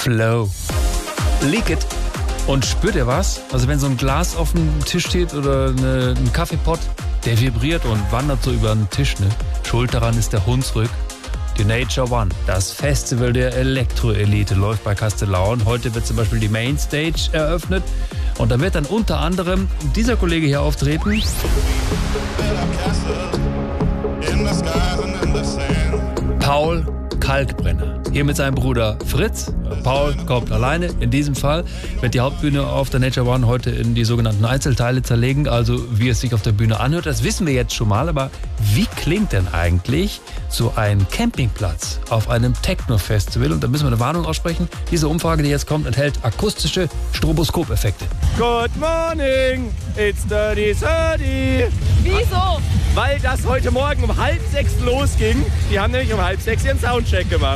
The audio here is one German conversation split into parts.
Flow. Leak it. Und spürt ihr was? Also wenn so ein Glas auf dem Tisch steht oder ein Kaffeepott, der vibriert und wandert so über den Tisch. Ne? Schuld daran ist der Hunsrück. Die Nature One, das Festival der Elektroelite, läuft bei Castellaun. Heute wird zum Beispiel die Mainstage eröffnet. Und da wird dann unter anderem dieser Kollege hier auftreten. Paul Kalkbrenner. Hier mit seinem Bruder Fritz. Paul kommt alleine. In diesem Fall wird die Hauptbühne auf der Nature One heute in die sogenannten Einzelteile zerlegen. Also wie es sich auf der Bühne anhört, das wissen wir jetzt schon mal. Aber wie klingt denn eigentlich so ein Campingplatz auf einem Techno-Festival? Und da müssen wir eine Warnung aussprechen. Diese Umfrage, die jetzt kommt, enthält akustische Stroboskopeffekte. Good morning, it's Dirty 30. Wieso? Weil das heute Morgen um 5:30 losging. Die haben nämlich um 5:30 ihren Soundcheck gemacht.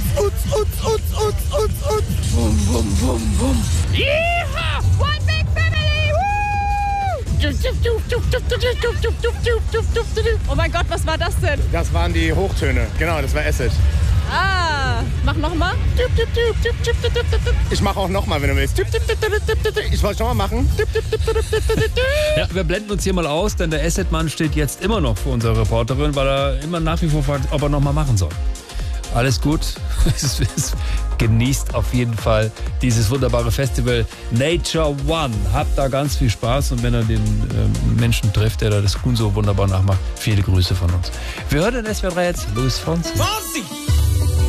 Bum, bum, bum, bum. Yeehaw! One big family! Woo! Oh mein Gott, was war das denn? Das waren die Hochtöne. Genau, das war Acid. Ah, mach nochmal. Ich mache auch nochmal, wenn du willst. Ich wollte nochmal machen. Ja, wir blenden uns hier mal aus, denn der Acid-Mann steht jetzt immer noch vor unserer Reporterin, weil er immer nach wie vor fragt, ob er nochmal machen soll. Alles gut. Genießt auf jeden Fall dieses wunderbare Festival Nature One. Habt da ganz viel Spaß und wenn ihr den Menschen trifft, der da das Huhn so wunderbar nachmacht, viele Grüße von uns. Wir hören in SWR 3 jetzt Luis Fonsi.